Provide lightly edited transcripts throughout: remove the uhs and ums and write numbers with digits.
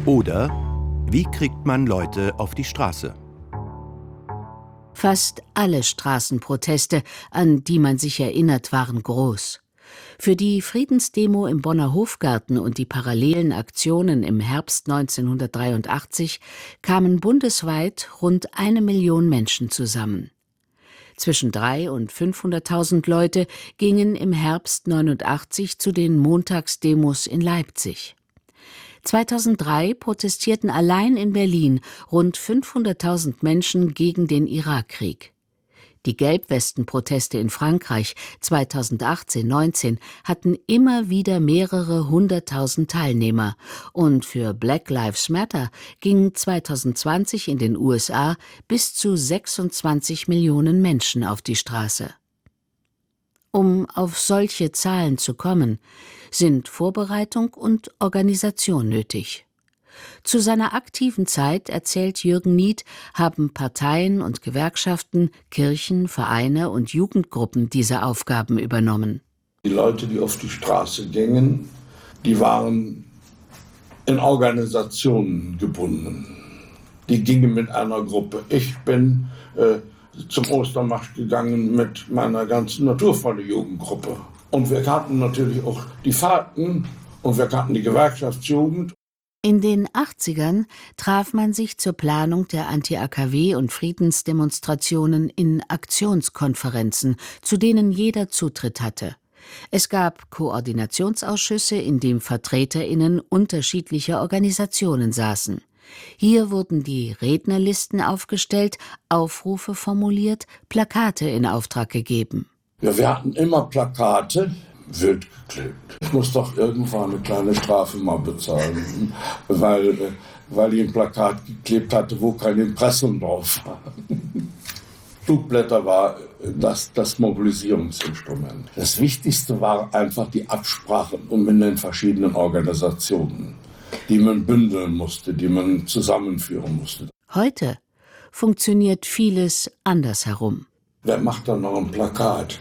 Oder wie kriegt man Leute auf die Straße? Fast alle Straßenproteste, an die man sich erinnert, waren groß. Für die Friedensdemo im Bonner Hofgarten und die parallelen Aktionen im Herbst 1983 kamen bundesweit rund 1 Million Menschen zusammen. Zwischen 300.000 und 500.000 Leute gingen im Herbst 89 zu den Montagsdemos in Leipzig. 2003 protestierten allein in Berlin rund 500.000 Menschen gegen den Irakkrieg. Die Gelbwesten-Proteste in Frankreich 2018/19 hatten immer wieder mehrere 100.000 Teilnehmer. Und für Black Lives Matter gingen 2020 in den USA bis zu 26 Millionen Menschen auf die Straße. Um auf solche Zahlen zu kommen, sind Vorbereitung und Organisation nötig. Zu seiner aktiven Zeit, erzählt Jürgen Nied, haben Parteien und Gewerkschaften, Kirchen, Vereine und Jugendgruppen diese Aufgaben übernommen. Die Leute, die auf die Straße gingen, die waren in Organisationen gebunden. Die gingen mit einer Gruppe. Ich bin zum Ostermarsch gegangen mit meiner ganzen Naturfreunde-Jugendgruppe. Und wir kannten natürlich auch die Fahrten und wir kannten die Gewerkschaftsjugend. In den 80ern traf man sich zur Planung der Anti-AKW- und Friedensdemonstrationen in Aktionskonferenzen, zu denen jeder Zutritt hatte. Es gab Koordinationsausschüsse, in denen VertreterInnen unterschiedlicher Organisationen saßen. Hier wurden die Rednerlisten aufgestellt, Aufrufe formuliert, Plakate in Auftrag gegeben. Ja, wir hatten immer Plakate, wild geklebt. Ich muss doch irgendwann eine kleine Strafe mal bezahlen, weil ich ein Plakat geklebt hatte, wo kein Impressum drauf war. Flugblätter war das Mobilisierungsinstrument. Das Wichtigste war einfach die Absprache in den verschiedenen Organisationen, die man bündeln musste, die man zusammenführen musste. Heute funktioniert vieles andersherum. Wer macht dann noch ein Plakat?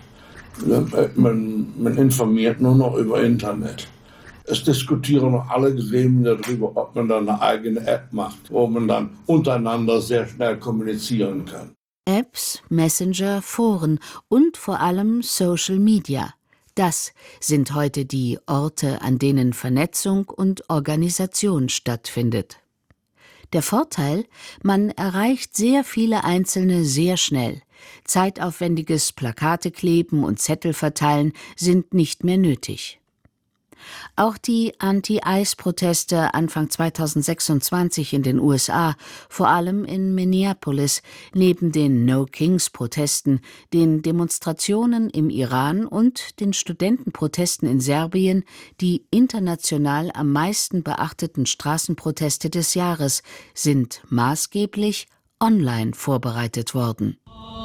Man informiert nur noch über Internet. Es diskutieren noch alle Gremien darüber, ob man dann eine eigene App macht, wo man dann untereinander sehr schnell kommunizieren kann. Apps, Messenger, Foren und vor allem Social Media. Das sind heute die Orte, an denen Vernetzung und Organisation stattfindet. Der Vorteil: Man erreicht sehr viele Einzelne sehr schnell. Zeitaufwendiges Plakate kleben und Zettel verteilen sind nicht mehr nötig. Auch die Anti-ICE-Proteste Anfang 2026 in den USA, vor allem in Minneapolis, neben den No-Kings-Protesten, den Demonstrationen im Iran und den Studentenprotesten in Serbien, die international am meisten beachteten Straßenproteste des Jahres, sind maßgeblich online vorbereitet worden.